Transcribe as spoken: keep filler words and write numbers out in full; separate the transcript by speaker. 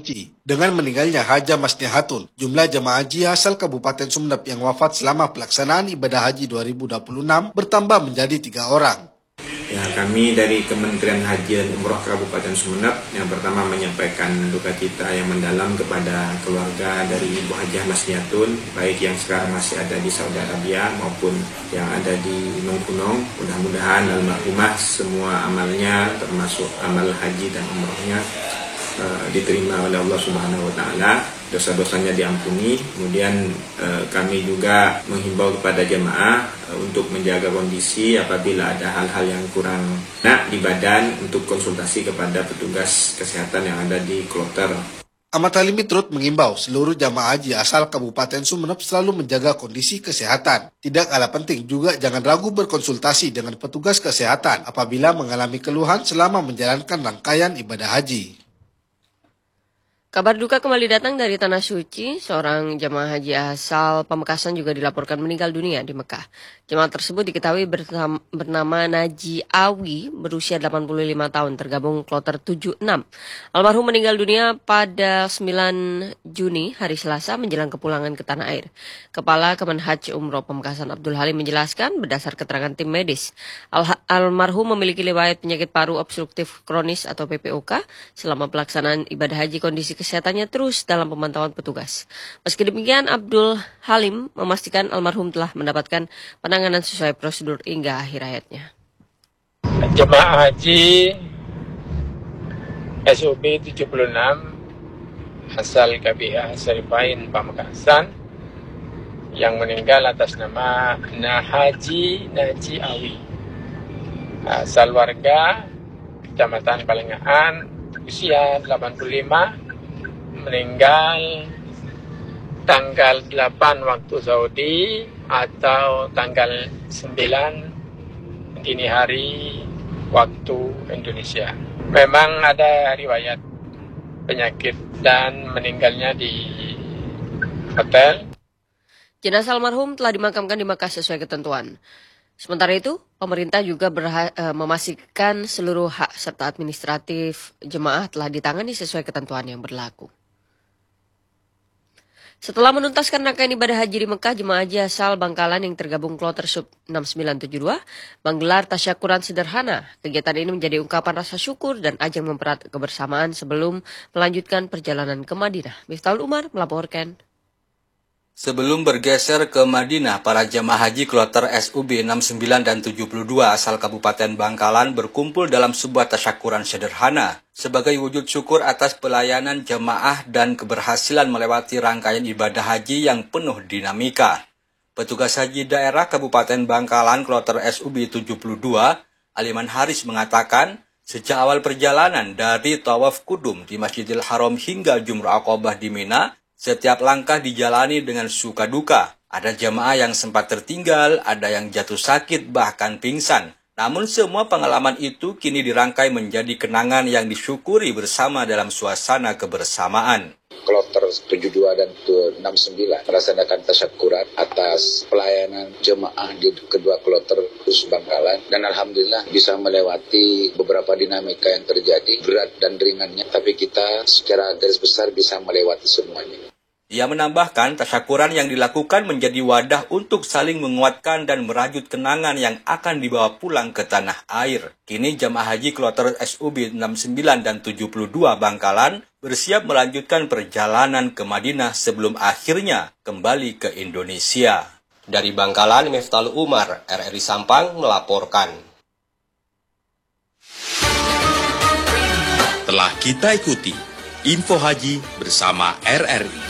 Speaker 1: suci. Dengan meninggalnya Haja Masnihatun, jumlah jemaah haji asal Kabupaten Sumeneb yang wafat selama pelaksanaan ibadah haji dua ribu dua puluh enam bertambah menjadi tiga orang.
Speaker 2: Ya, kami dari Kementerian Haji dan Umroh Kabupaten Sumeneb yang pertama menyampaikan duka cita yang mendalam kepada keluarga dari Ibu Hajah Masnihatun, baik yang sekarang masih ada di Saudi Arabia maupun yang ada di Mengkunong. Mudah-mudahan almarhumah semua amalnya termasuk amal haji dan umrohnya uh, diterima oleh Allah Subhanahu wa taala, dosa-dosanya diampuni. Kemudian uh, kami juga menghimbau kepada jemaah uh, untuk menjaga kondisi apabila ada hal-hal yang kurang enak di badan untuk konsultasi kepada petugas kesehatan yang ada di kloter.
Speaker 1: Ahmad Halimi turut mengimbau seluruh jamaah haji asal Kabupaten Sumeneb selalu menjaga kondisi kesehatan. Tidak kalah penting juga jangan ragu berkonsultasi dengan petugas kesehatan apabila mengalami keluhan selama menjalankan rangkaian ibadah haji.
Speaker 3: Kabar duka kembali datang dari Tanah Suci. Seorang jemaah haji asal Pamekasan juga dilaporkan meninggal dunia di Mekah. Jemaah tersebut diketahui bernama Naji Awi, berusia delapan puluh lima tahun, tergabung kloter tujuh enam. Almarhum meninggal dunia pada sembilan Juni, hari Selasa, menjelang kepulangan ke tanah air. Kepala Kemenhaj Umroh Pamekasan Abdul Halim menjelaskan berdasar keterangan tim medis, Al- almarhum memiliki riwayat penyakit paru obstruktif kronis atau P P O K. Selama pelaksanaan ibadah haji, kondisi kesehatannya terus dalam pemantauan petugas. Meski demikian, Abdul Halim memastikan almarhum telah mendapatkan penanganan sesuai prosedur hingga akhir hayatnya.
Speaker 4: Jemaah haji S U B tujuh puluh enam asal K B A Seripain Pamekasan yang meninggal atas nama Nahaji Naji Awi, asal warga Kecamatan Palengahan, usia delapan puluh lima, meninggal tanggal delapan waktu Saudi atau tanggal sembilan dini hari waktu Indonesia. Memang ada riwayat penyakit dan meninggalnya di hotel.
Speaker 3: Jenazah almarhum telah dimakamkan di Mekah sesuai ketentuan. Sementara itu, pemerintah juga berha- e, memastikan seluruh hak serta administratif jemaah telah ditangani sesuai ketentuan yang berlaku. Setelah menuntaskan rangkaian ibadah haji di Mekah, jemaah haji asal Bangkalan yang tergabung kloter sub enam sembilan tujuh dua menggelar tasyakuran sederhana. Kegiatan ini menjadi ungkapan rasa syukur dan ajang mempererat kebersamaan sebelum melanjutkan perjalanan ke Madinah. Miftahul Umar melaporkan.
Speaker 5: Sebelum bergeser ke Madinah, para jemaah haji kloter S U B enam sembilan dan tujuh puluh dua asal Kabupaten Bangkalan berkumpul dalam sebuah tasyakuran sederhana sebagai wujud syukur atas pelayanan jemaah dan keberhasilan melewati rangkaian ibadah haji yang penuh dinamika. Petugas haji daerah Kabupaten Bangkalan kloter S U B tujuh puluh dua, Aliman Haris mengatakan, sejak awal perjalanan dari tawaf kudum di Masjidil Haram hingga Jumrah Aqobah di Mina, setiap langkah dijalani dengan suka duka. Ada jemaah yang sempat tertinggal, ada yang jatuh sakit, bahkan pingsan. Namun semua pengalaman itu kini dirangkai menjadi kenangan yang disyukuri bersama dalam suasana kebersamaan.
Speaker 6: Kloter tujuh puluh dua dan enam sembilan melaksanakan tasyakuran atas pelayanan jemaah di kedua kloter khusus Bangkalan, dan alhamdulillah bisa melewati beberapa dinamika yang terjadi, berat dan ringannya, tapi kita secara garis besar bisa melewati semuanya.
Speaker 5: Ia menambahkan, tasyakuran yang dilakukan menjadi wadah untuk saling menguatkan dan merajut kenangan yang akan dibawa pulang ke tanah air. Kini jemaah haji kloter S U B enam sembilan dan tujuh puluh dua Bangkalan bersiap melanjutkan perjalanan ke Madinah sebelum akhirnya kembali ke Indonesia. Dari Bangkalan, Miftahul Umar, R R I Sampang melaporkan.
Speaker 7: Telah kita ikuti Info Haji bersama R R I.